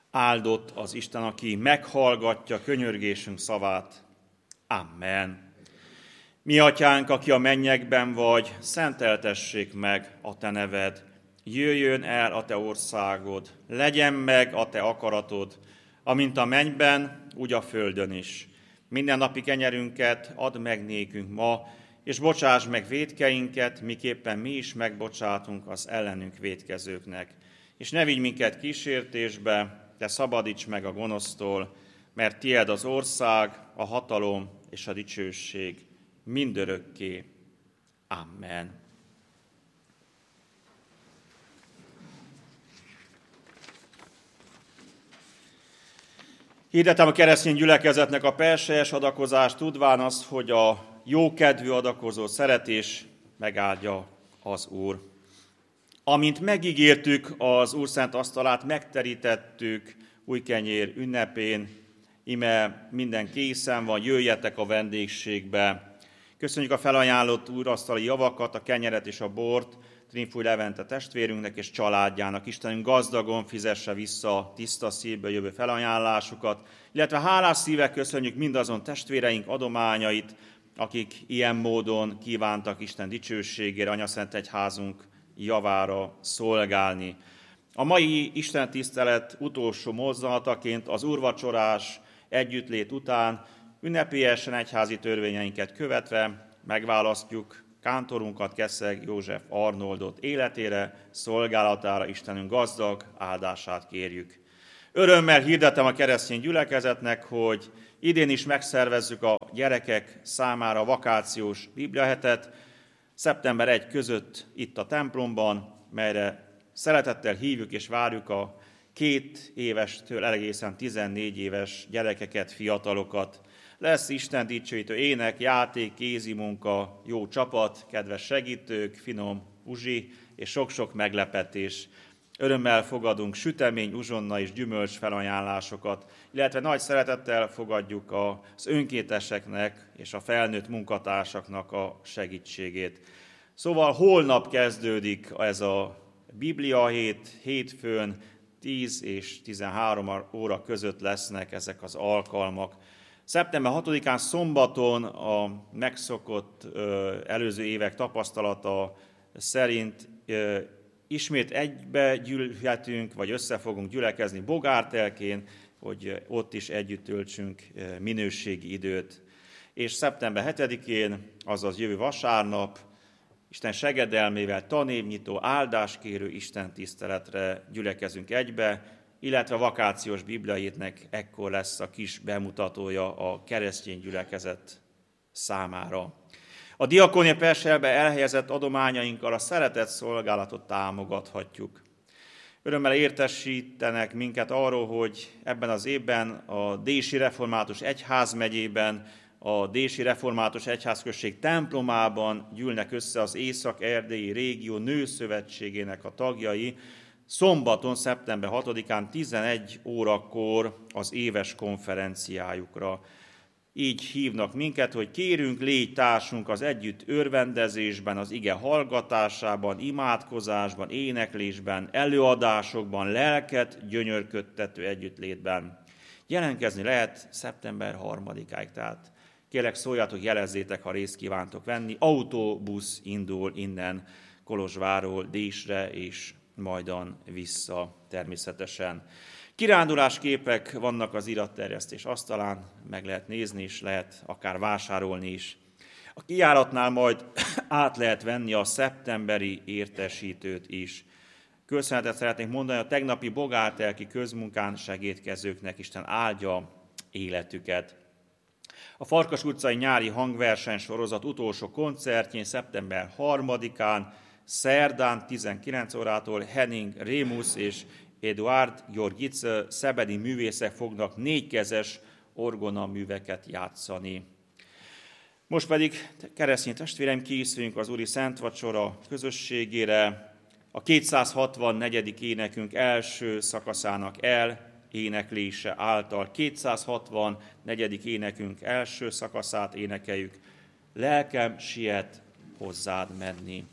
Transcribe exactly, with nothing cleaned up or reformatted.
Áldott az Isten, aki meghallgatja könyörgésünk szavát. Amen. Mi atyánk, aki a mennyekben vagy, szenteltessék meg a te neved. Jöjjön el a te országod, legyen meg a te akaratod, amint a mennyben, úgy a földön is. Minden napi kenyerünket add meg nékünk ma, és bocsáss meg vétkeinket, miképpen mi is megbocsátunk az ellenünk vétkezőknek. És ne vigy minket kísértésbe, de szabadíts meg a gonosztól, mert tied az ország, a hatalom és a dicsőség mindörökké. Amen. Hirdetem a keresztény gyülekezetnek a perselyes adakozást, tudván azt, hogy a jókedvű adakozó szeretés megáldja az Úr. Amint megígértük, az Úr szent asztalát megterítettük új kenyér ünnepén, ime minden készen van, jöjjetek a vendégségbe. Köszönjük a felajánlott úrasztali javakat, a kenyeret és a bort, Trinfúj Levente testvérünknek és családjának. Istenünk gazdagon fizesse vissza tiszta szívből jövő felajánlásukat, illetve hálás szívek köszönjük mindazon testvéreink adományait, akik ilyen módon kívántak Isten dicsőségére, Anyaszent Egyházunk javára szolgálni. A mai Isten tisztelet utolsó mozzanataként az úrvacsorás együttlét után ünnepélyesen egyházi törvényeinket követve megválasztjuk kántorunkat, Keszeg József Arnoldot életére, szolgálatára. Istenünk gazdag áldását kérjük. Örömmel hirdetem a keresztény gyülekezetnek, hogy idén is megszervezzük a gyerekek számára a vakációs bibliahetet, szeptember elseje között itt a templomban, melyre szeretettel hívjuk és várjuk a két évestől egészen tizennégy éves gyerekeket, fiatalokat. Lesz Isten dicsőítő ének, játék, kézimunka, jó csapat, kedves segítők, finom uzsi és sok-sok meglepetés. Örömmel fogadunk sütemény, uzsonna és gyümölcs felajánlásokat, illetve nagy szeretettel fogadjuk az önkénteseknek és a felnőtt munkatársaknak a segítségét. Szóval holnap kezdődik ez a Biblia hét, hétfőn tíz és tizenhárom óra között lesznek ezek az alkalmak. szeptember hatodikán szombaton a megszokott ö, előző évek tapasztalata szerint ö, ismét egybe gyűlhetünk, vagy össze fogunk gyülekezni Bogártelkén, hogy ott is együtt töltsünk minőségi időt. És szeptember hetedikén, azaz jövő vasárnap, Isten segedelmével tanévnyitó, áldáskérő Isten tiszteletre gyülekezünk egybe, illetve a vakációs bibliahétnek ekkor lesz a kis bemutatója a keresztény gyülekezet számára. A diakónia perselbe elhelyezett adományainkkal a szeretett szolgálatot támogathatjuk. Örömmel értesítenek minket arról, hogy ebben az évben a Dési Református Egyházmegyében, a Dési Református Egyházközség templomában gyűlnek össze az Észak-erdélyi régió nőszövetségének a tagjai, szombaton, szeptember hatodikán tizenegy órakor az éves konferenciájukra. Így hívnak minket, hogy kérünk, légy társunk az együtt örvendezésben, az ige hallgatásában, imádkozásban, éneklésben, előadásokban, lelket gyönyörködtető együttlétben. Jelentkezni lehet szeptember harmadikáig, tehát kérlek szóljatok, jelezzétek, ha részt kívántok venni. Autóbusz indul innen Kolozsvárról Désre, és majdan vissza természetesen. Kirándulásképek vannak az iratterjesztés asztalán, meg lehet nézni is, lehet akár vásárolni is. A kijáratnál majd át lehet venni a szeptemberi értesítőt is. Köszönetet szeretnék mondani a tegnapi bogártelki közmunkán segédkezőknek, Isten áldja életüket. A Farkas utcai nyári hangverseny sorozat utolsó koncertjén szeptember harmadikán, szerdán tizenkilenc órától Henning Rémusz és Eduard Jorgice szebedi művészek fognak négykezes orgonaműveket játszani. Most pedig, keresztény testvéreim, készüljünk az Úri Szent Vacsora közösségére. A kétszázhatvannegyedik énekünk első szakaszának el éneklése által. kétszázhatvannegyedik énekünk első szakaszát énekeljük. Lelkem siet hozzád menni.